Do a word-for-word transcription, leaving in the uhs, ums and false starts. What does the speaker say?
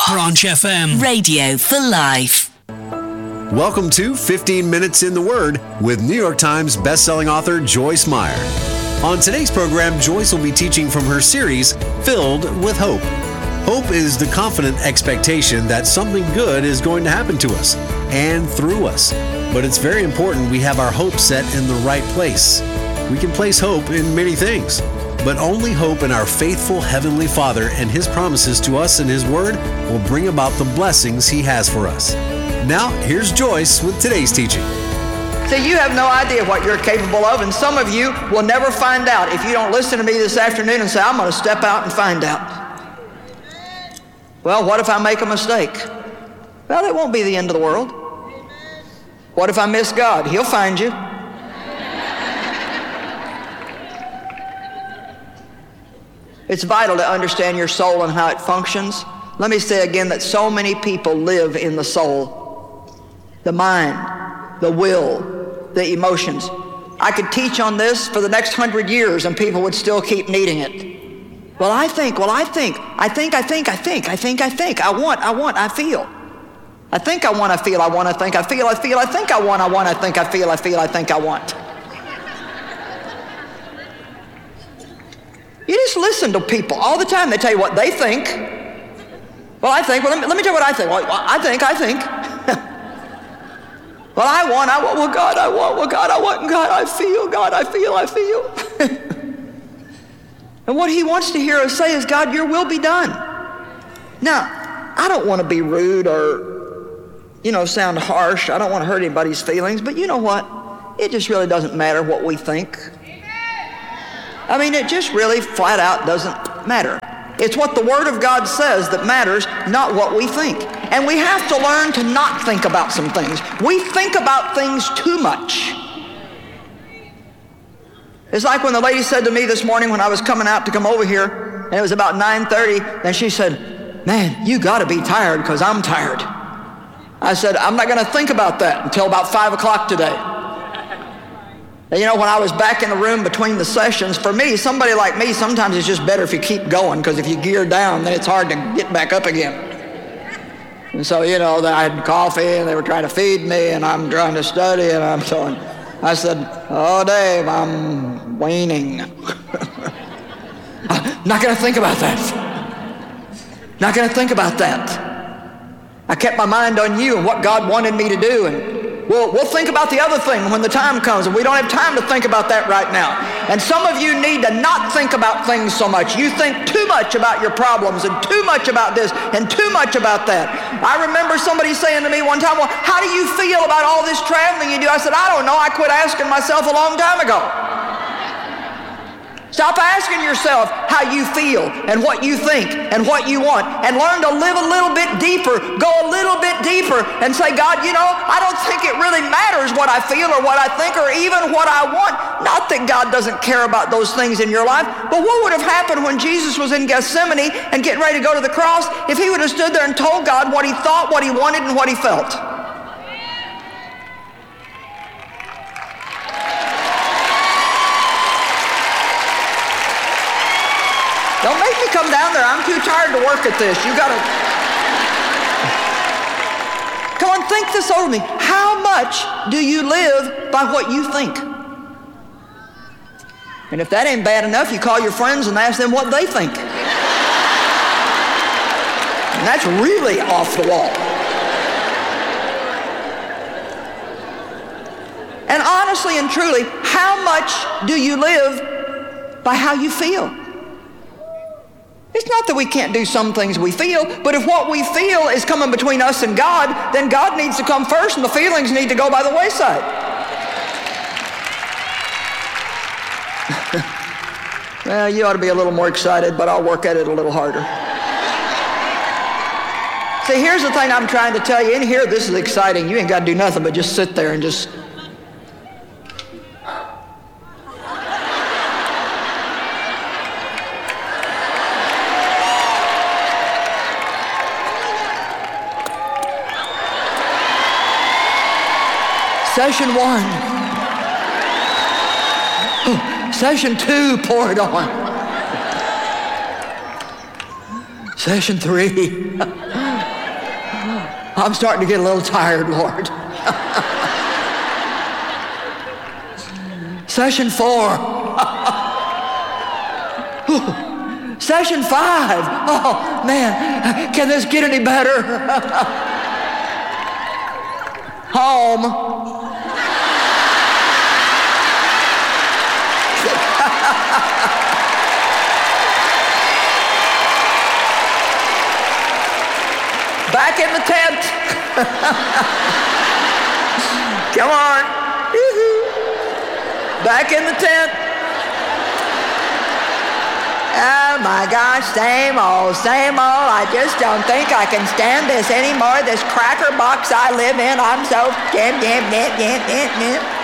Branch F M. Radio for life. Welcome to fifteen minutes in the Word with New York Times bestselling author Joyce Meyer. On today's program, Joyce will be teaching from her series, Filled with Hope. Hope is the confident expectation that something good is going to happen to us and through us. But it's very important we have our hope set in the right place. We can place hope in many things, but only hope in our faithful Heavenly Father and His promises to us in His Word will bring about the blessings He has for us. Now, here's Joyce with today's teaching. See, you have no idea what you're capable of, and some of you will never find out if you don't listen to me this afternoon and say, I'm going to step out and find out. Well, what if I make a mistake? Well, it won't be the end of the world. What if I miss God? He'll find you. It's vital to understand your soul and how it functions. Let me say again that so many people live in the soul, the mind, the will, the emotions. I could teach on this for the next hundred years and people would still keep needing it. Well, I think, well, I think, I think, I think, I think, I think, I think, I want, I want, I feel. I think I want, I feel, I want, I think, I feel, I feel, I think I want, I want, I think, I feel, I feel, I think I want. You just listen to people all the time. They tell you what they think. Well, I think, well, let me, let me tell you what I think. Well, I think, I think. Well, I want, I want, well, God, I want, well, God, I want, God, I feel, God, I feel, I feel. And what He wants to hear us say is, God, your will be done. Now, I don't want to be rude or, you know, sound harsh. I don't want to hurt anybody's feelings, but you know what? It just really doesn't matter what we think. I mean, it just really flat out doesn't matter. It's what the Word of God says that matters, not what we think. And we have to learn to not think about some things. We think about things too much. It's like when the lady said to me this morning when I was coming out to come over here, and it was about nine thirty, and she said, man, you got to be tired because I'm tired. I said, I'm not going to think about that until about five o'clock today. And you know, when I was back in the room between the sessions, for me, somebody like me, sometimes it's just better if you keep going, because if you gear down, then it's hard to get back up again. And so, you know, I had coffee, and they were trying to feed me, and I'm trying to study, and I'm telling, I said, oh, Dave, I'm waning. I'm not going to think about that. Not going to think about that. I kept my mind on you and what God wanted me to do, and We'll, we'll think about the other thing when the time comes, and we don't have time to think about that right now. And some of you need to not think about things so much. You think too much about your problems and too much about this and too much about that. I remember somebody saying to me one time, well, how do you feel about all this traveling you do? I said, I don't know. I quit asking myself a long time ago. Stop asking yourself how you feel and what you think and what you want, and learn to live a little bit deeper, go a little bit deeper and say, God, you know, I don't think it really matters what I feel or what I think or even what I want. Not that God doesn't care about those things in your life, but what would have happened when Jesus was in Gethsemane and getting ready to go to the cross if he would have stood there and told God what he thought, what he wanted, and what he felt? Don't make me come down there. I'm too tired to work at this. You got to... Come on, think this over me. How much do you live by what you think? And if that ain't bad enough, you call your friends and ask them what they think. And that's really off the wall. And honestly and truly, how much do you live by how you feel? It's not that we can't do some things we feel, but if what we feel is coming between us and God, then God needs to come first and the feelings need to go by the wayside. Well, you ought to be a little more excited, but I'll work at it a little harder. See, here's the thing I'm trying to tell you. In here, this is exciting. You ain't got to do nothing but just sit there and just... Session one. Oh, session two, pour it on. Session three. I'm starting to get a little tired, Lord. Session four. Session five. Oh, man, can this get any better? Home. Back in the tent. Come on. Back in the tent. Oh my gosh, same old, same old. I just don't think I can stand this anymore. This cracker box I live in, I'm so...